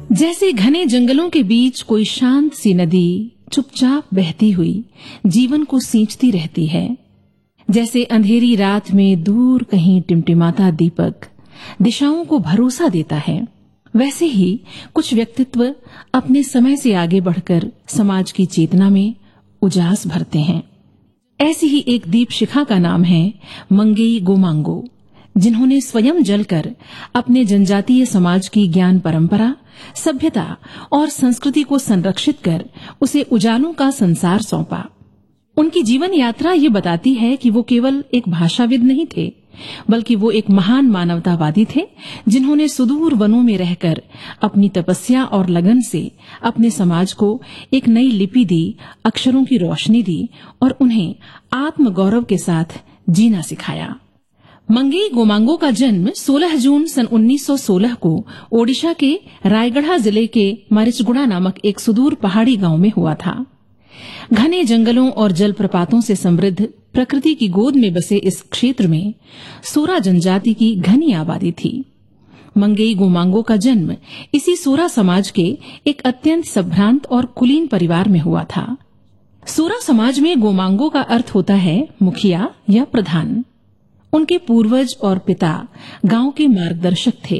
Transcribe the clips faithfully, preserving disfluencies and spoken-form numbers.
जैसे घने जंगलों के बीच कोई शांत सी नदी चुपचाप बहती हुई जीवन को सींचती रहती है, जैसे अंधेरी रात में दूर कहीं टिमटिमाता दीपक दिशाओं को भरोसा देता है, वैसे ही कुछ व्यक्तित्व अपने समय से आगे बढ़कर समाज की चेतना में उजास भरते हैं। ऐसी ही एक दीप शिखा का नाम है मंगेई गोमांगो, जिन्होंने स्वयं जलकर अपने जनजातीय समाज की ज्ञान परंपरा, सभ्यता और संस्कृति को संरक्षित कर उसे उजालों का संसार सौंपा। उनकी जीवन यात्रा ये बताती है कि वो केवल एक भाषाविद नहीं थे, बल्कि वो एक महान मानवतावादी थे, जिन्होंने सुदूर वनों में रहकर अपनी तपस्या और लगन से अपने समाज को एक नई लिपि दी, अक्षरों की रोशनी दी और उन्हें आत्मगौरव के साथ जीना सिखाया। मंगेई गोमांगो का जन्म सोलह जून सन उन्नीस सौ सोलह को ओडिशा के रायगढ़ जिले के मरिचगुड़ा नामक एक सुदूर पहाड़ी गांव में हुआ था। घने जंगलों और जलप्रपातों से समृद्ध प्रकृति की गोद में बसे इस क्षेत्र में सोरा जनजाति की घनी आबादी थी। मंगेई गोमांगो का जन्म इसी सोरा समाज के एक अत्यंत संभ्रांत और कुलीन परिवार में हुआ था। सोरा समाज में गोमांगो का अर्थ होता है मुखिया या प्रधान। उनके पूर्वज और पिता गांव के मार्गदर्शक थे।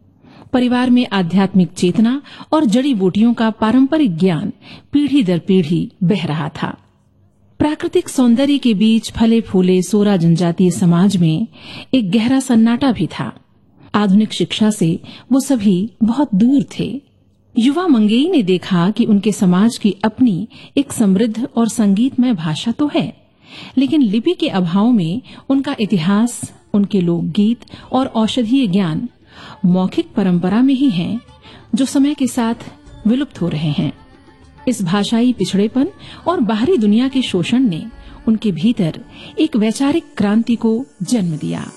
परिवार में आध्यात्मिक चेतना और जड़ी बूटियों का पारंपरिक ज्ञान पीढ़ी दर पीढ़ी बह रहा था। प्राकृतिक सौंदर्य के बीच फले फूले सोरा जनजातीय समाज में एक गहरा सन्नाटा भी था। आधुनिक शिक्षा से वो सभी बहुत दूर थे। युवा मंगेई ने देखा कि उनके समाज की अपनी एक समृद्ध और संगीतमय भाषा तो है, लेकिन लिपि के अभाव में उनका इतिहास, उनके लोकगीत और औषधीय ज्ञान मौखिक परंपरा में ही हैं, जो समय के साथ विलुप्त हो रहे हैं। इस भाषाई पिछड़ेपन और बाहरी दुनिया के शोषण ने उनके भीतर एक वैचारिक क्रांति को जन्म दिया।